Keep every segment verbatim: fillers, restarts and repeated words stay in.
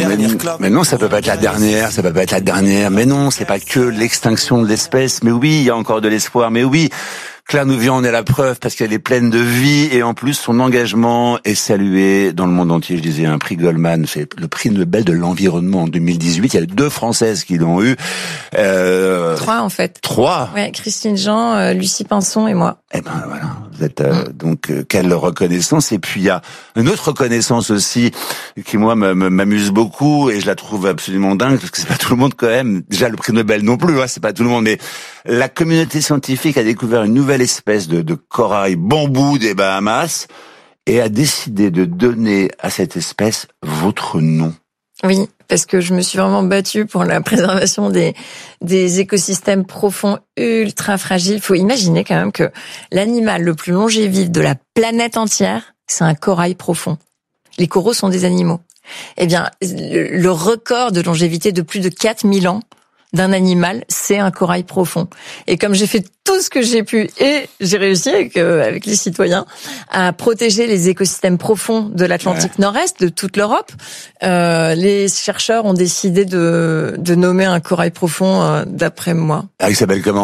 dernière clope. Mais non, ça peut pas être la dernière, ça peut pas être la dernière. Mais non, c'est pas que l'extinction de l'espèce. Mais oui, il y a encore de l'espoir. Mais oui, Claire Nouvion en est la preuve parce qu'elle est pleine de vie et en plus son engagement est salué dans le monde entier. Je disais un prix Goldman, c'est le prix Nobel de l'environnement en deux mille dix-huit. Il y a deux Françaises qui l'ont eu. Euh... Trois en fait. Trois. Ouais, Christine Jean, euh, Lucie Pinson et moi. Eh ben voilà, vous êtes euh, mmh. donc euh, quelle reconnaissance. Et puis il y a une autre reconnaissance aussi qui moi m'amuse beaucoup et je la trouve absolument dingue parce que c'est pas tout le monde quand même. Déjà le prix Nobel non plus, hein, c'est pas tout le monde, mais la communauté scientifique a découvert une nouvelle espèce de, de corail bambou des Bahamas et a décidé de donner à cette espèce votre nom. Oui, parce que je me suis vraiment battue pour la préservation des des écosystèmes profonds ultra fragiles. Il faut imaginer quand même que l'animal le plus longévif de la planète entière, c'est un corail profond. Les coraux sont des animaux. Eh bien, le, le record de longévité de plus de quatre mille ans d'un animal, c'est un corail profond. Et comme j'ai fait tout ce que j'ai pu, et j'ai réussi avec, euh, avec les citoyens à protéger les écosystèmes profonds de l'Atlantique ouais. Nord-Est, de toute l'Europe, euh, les chercheurs ont décidé de, de nommer un corail profond euh, d'après moi. Ah, il s'appelle comment ?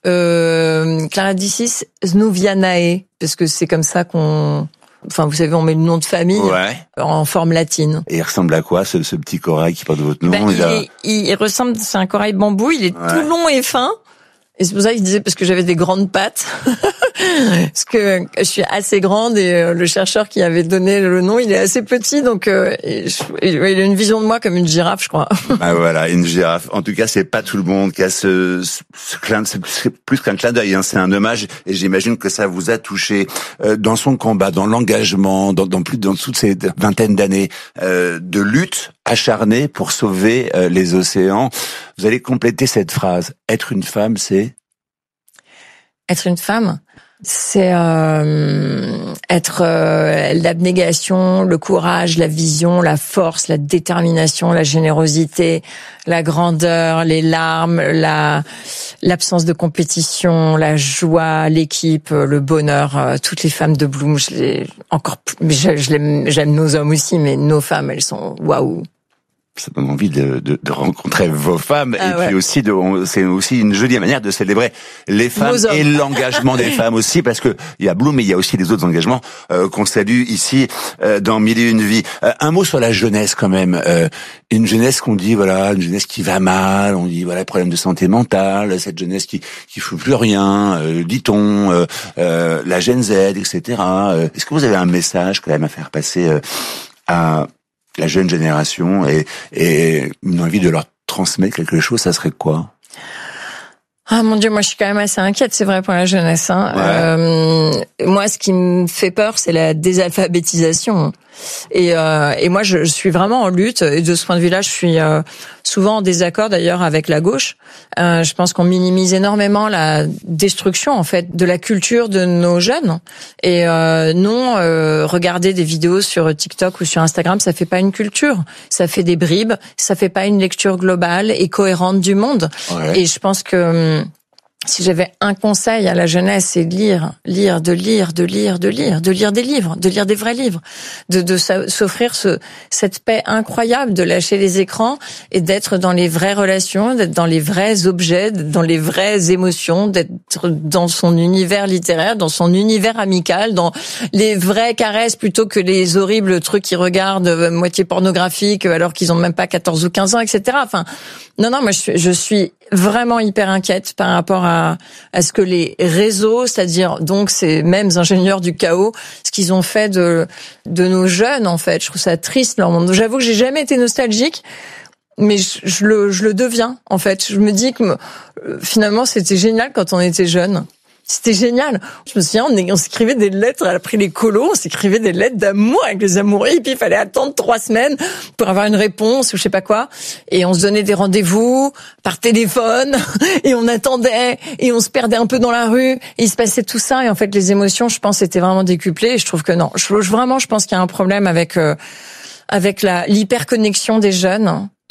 euh, Claridicis snuvianae, parce que c'est comme ça qu'on... Enfin, vous savez, on met le nom de famille ouais. en forme latine. Et il ressemble à quoi, ce, ce petit corail qui porte votre nom? Ben, il, a... est, il ressemble, c'est un corail bambou, il est ouais. tout long et fin. Et c'est pour ça qu'il disait, parce que j'avais des grandes pattes. Parce que je suis assez grande et le chercheur qui avait donné le nom, il est assez petit, donc euh, il a une vision de moi comme une girafe, je crois. Ah voilà, une girafe. En tout cas, c'est pas tout le monde qui a ce, ce, ce clin, c'est plus qu'un clin d'œil, hein, c'est un hommage. Et j'imagine que ça vous a touché euh, dans son combat, dans l'engagement, dans, dans plus dans toute cette vingtaine d'années euh, de lutte acharnée pour sauver euh, les océans. Vous allez compléter cette phrase. Être une femme, c'est être une femme. C'est euh, être euh, l'abnégation, le courage, la vision, la force, la détermination, la générosité, la grandeur, les larmes, la l'absence de compétition, la joie, l'équipe, le bonheur. Euh, toutes les femmes de Bloom, je les encore plus, mais je, je l'aime, j'aime nos hommes aussi, mais nos femmes, elles sont waouh. Ça donne envie de, de, de rencontrer vos femmes ah, et ouais. puis aussi de, c'est aussi une jolie manière de célébrer les femmes et l'engagement des femmes aussi parce que il y a Bloom mais il y a aussi des autres engagements euh, qu'on salue ici euh, dans Mille et une vies. Euh, un mot sur la jeunesse quand même, euh, une jeunesse qu'on dit voilà, une jeunesse qui va mal, on dit voilà problème de santé mentale, cette jeunesse qui qui fout plus rien, euh, dit-on, euh, euh, la Gen Z, et cetera. Euh, est-ce que vous avez un message quand même à faire passer euh, à la jeune génération et, et une envie de leur transmettre quelque chose, ça serait quoi? Ah mon Dieu, moi je suis quand même assez inquiète, c'est vrai pour la jeunesse. Hein. Ouais. Euh, moi, ce qui me fait peur, c'est la désalphabétisation. Et, euh, et moi, je, je suis vraiment en lutte. Et de ce point de vue-là, je suis euh, souvent en désaccord d'ailleurs avec la gauche. Euh, je pense qu'on minimise énormément la destruction en fait de la culture de nos jeunes. Et euh, non, euh, regarder des vidéos sur TikTok ou sur Instagram, ça fait pas une culture. Ça fait des bribes. Ça fait pas une lecture globale et cohérente du monde. Ouais. Et je pense que si j'avais un conseil à la jeunesse, c'est de lire, lire, de lire, de lire, de lire, de lire des livres, de lire des vrais livres, de, de s'offrir ce, cette paix incroyable, de lâcher les écrans et d'être dans les vraies relations, d'être dans les vrais objets, d'être dans les vraies émotions, d'être dans son univers littéraire, dans son univers amical, dans les vraies caresses plutôt que les horribles trucs qu'ils regardent, euh, moitié pornographiques, alors qu'ils ont même pas quatorze ou quinze ans, et cetera. Enfin, non, non, moi je suis, je suis vraiment hyper inquiète par rapport à, à ce que les réseaux, c'est-à-dire donc ces mêmes ingénieurs du chaos, ce qu'ils ont fait de, de nos jeunes en fait. Je trouve ça triste leur monde. J'avoue que j'ai jamais été nostalgique, mais je, je le, je le deviens en fait. Je me dis que euh, finalement c'était génial quand on était jeunes. C'était génial. Je me souviens, on, on s'écrivait des lettres, après les colos, on s'écrivait des lettres d'amour avec les amoureux, et puis il fallait attendre trois semaines pour avoir une réponse ou je sais pas quoi. Et on se donnait des rendez-vous par téléphone, et on attendait, et on se perdait un peu dans la rue, et il se passait tout ça. Et en fait, les émotions, je pense, étaient vraiment décuplées. Et je trouve que non. Je, je, vraiment, je pense qu'il y a un problème avec euh, avec la l'hyperconnexion des jeunes.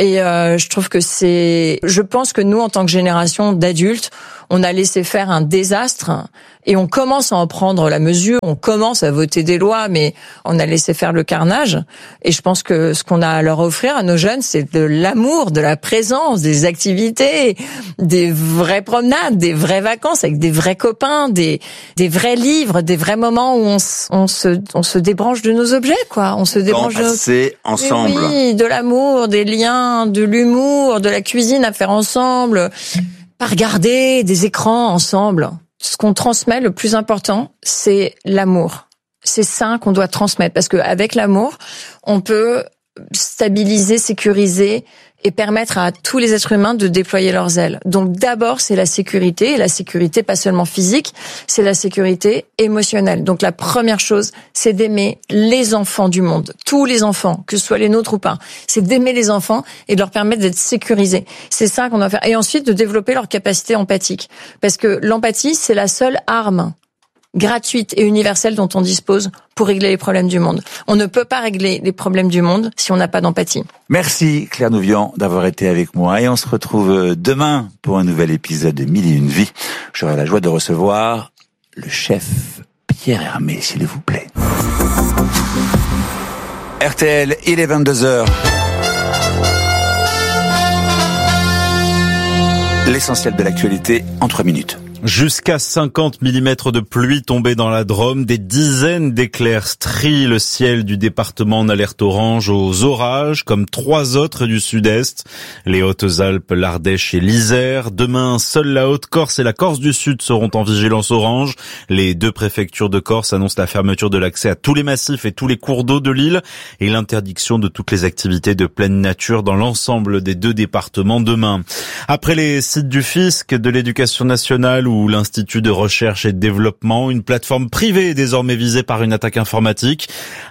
Et euh, je trouve que c'est... Je pense que nous, en tant que génération d'adultes, on a laissé faire un désastre et on commence à en prendre la mesure, on commence à voter des lois, mais on a laissé faire le carnage. Et je pense que ce qu'on a à leur offrir à nos jeunes, c'est de l'amour, de la présence, des activités, des vraies promenades, des vraies vacances avec des vrais copains, des des vrais livres, des vrais moments où on, on se on se débranche de nos objets, quoi. On se débranche de passer ensemble. Oui, de l'amour, des liens, de l'humour, de la cuisine à faire ensemble. Pas regarder des écrans ensemble. Ce qu'on transmet, le plus important, c'est l'amour. C'est ça qu'on doit transmettre, parce que avec l'amour, on peut stabiliser, sécuriser et permettre à tous les êtres humains de déployer leurs ailes. Donc d'abord, c'est la sécurité, et la sécurité pas seulement physique, c'est la sécurité émotionnelle. Donc la première chose, c'est d'aimer les enfants du monde, tous les enfants, que ce soit les nôtres ou pas. C'est d'aimer les enfants et de leur permettre d'être sécurisés. C'est ça qu'on doit faire. Et ensuite, de développer leur capacité empathique. Parce que l'empathie, c'est la seule arme gratuite et universelle dont on dispose pour régler les problèmes du monde. On ne peut pas régler les problèmes du monde si on n'a pas d'empathie. Merci Claire Nouvian d'avoir été avec moi et on se retrouve demain pour un nouvel épisode de Mille et une vies. J'aurai la joie de recevoir le chef Pierre Hermé, s'il vous plaît. R T L, il est vingt-deux heures. L'essentiel de l'actualité en trois minutes. Jusqu'à cinquante millimètres de pluie tombée dans la Drôme, des dizaines d'éclairs strient le ciel du département en alerte orange aux orages, comme trois autres du sud-est, les Hautes-Alpes, l'Ardèche et l'Isère. Demain, seule la Haute-Corse et la Corse du Sud seront en vigilance orange. Les deux préfectures de Corse annoncent la fermeture de l'accès à tous les massifs et tous les cours d'eau de l'île et l'interdiction de toutes les activités de pleine nature dans l'ensemble des deux départements demain. Après les sites du fisc, de l'éducation nationale ou l'Institut de recherche et de développement, une plateforme privée est désormais visée par une attaque informatique.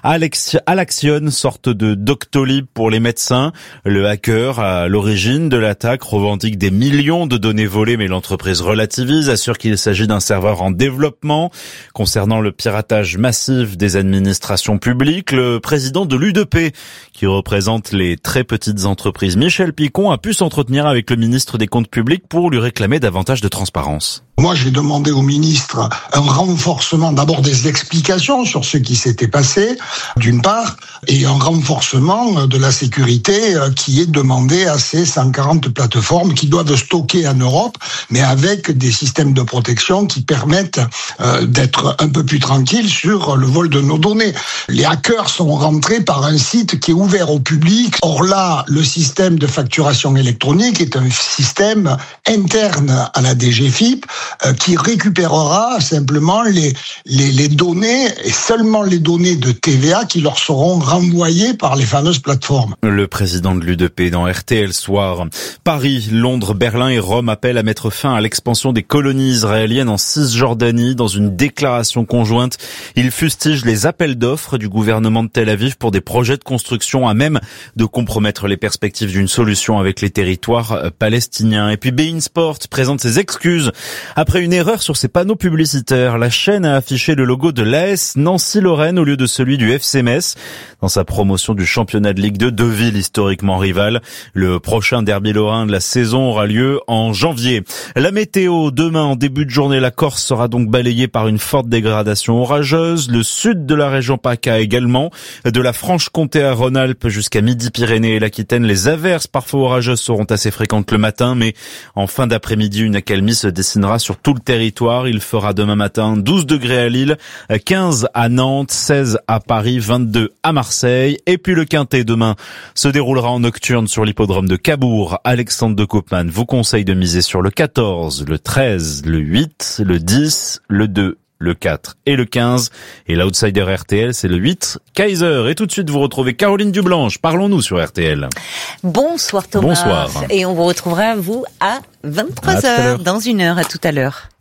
Alaxion, sorte de Doctolib pour les médecins. Le hacker à l'origine de l'attaque revendique des millions de données volées, mais l'entreprise relativise, assure qu'il s'agit d'un serveur en développement. Concernant le piratage massif des administrations publiques, le président de l'U D P, qui représente les très petites entreprises, Michel Picon, a pu s'entretenir avec le ministre des Comptes publics pour lui réclamer davantage de transparence. Moi, j'ai demandé au ministre un renforcement, d'abord des explications sur ce qui s'était passé, d'une part, et un renforcement de la sécurité qui est demandé à ces cent quarante plateformes qui doivent stocker en Europe, mais avec des systèmes de protection qui permettent euh, d'être un peu plus tranquilles sur le vol de nos données. Les hackers sont rentrés par un site qui est ouvert au public. Or là, le système de facturation électronique est un système interne à la D G F I P, qui récupérera simplement les, les, les données, et seulement les données de T V A qui leur seront renvoyées par les fameuses plateformes. Le président de l'U D P dans R T L Soir. Paris, Londres, Berlin et Rome appellent à mettre fin à l'expansion des colonies israéliennes en Cisjordanie. Dans une déclaration conjointe, ils fustigent les appels d'offres du gouvernement de Tel Aviv pour des projets de construction à même de compromettre les perspectives d'une solution avec les territoires palestiniens. Et puis beIN Sport présente ses excuses après une erreur sur ses panneaux publicitaires. La chaîne a affiché le logo de l'A S Nancy-Lorraine au lieu de celui du F C Metz dans sa promotion du championnat de Ligue deux, deux villes historiquement rivales. Le prochain derby lorrain de la saison aura lieu en janvier. La météo, demain en début de journée, la Corse sera donc balayée par une forte dégradation orageuse. Le sud de la région PACA également. De la Franche-Comté à Rhône-Alpes jusqu'à Midi-Pyrénées et l'Aquitaine, les averses parfois orageuses seront assez fréquentes le matin, mais en fin d'après-midi, une accalmie se dessinera sur tout le territoire. Il fera demain matin douze degrés à Lille, quinze à Nantes, seize à Paris, vingt-deux à Marseille. Et puis le Quintet demain se déroulera en nocturne sur l'hippodrome de Cabourg. Alexandre de Koopman vous conseille de miser sur le quatorze, le treize, le huit, le dix, le deux, le quatre et le quinze. Et l'outsider R T L, c'est le huit, Kaiser. Et tout de suite, vous retrouvez Caroline Dublanche. Parlons-nous sur R T L. Bonsoir Thomas. Bonsoir. Et on vous retrouvera, vous, à vingt-trois heures, dans une heure. À tout à l'heure.